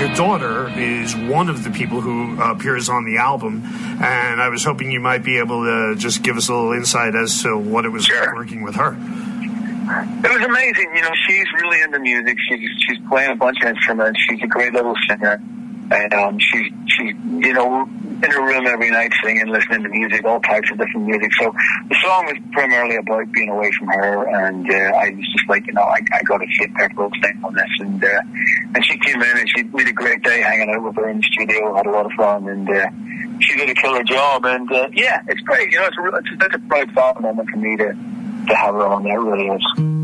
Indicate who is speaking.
Speaker 1: your daughter is one of the people who appears on the album, and I was hoping you might be able to just give us a little insight as to what it was like working with her.
Speaker 2: It was amazing. You know, she's really into music. She's playing a bunch of instruments. She's a great little singer. And she's you know, in her room every night singing, listening to music, all types of different music. So the song was primarily about being away from her, and I was just like, you know, I got to see Pepperell sing on this, and she came in and we had a great day hanging out with her in the studio, had a lot of fun, and she did a killer job, and yeah, it's great. You know, it's a proud father moment for me to have her on there. It really is.